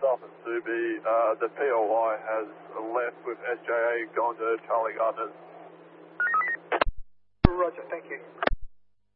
South and Subi. The POI has left with SJA, gone to Charlie Gardner's. Roger, thank you.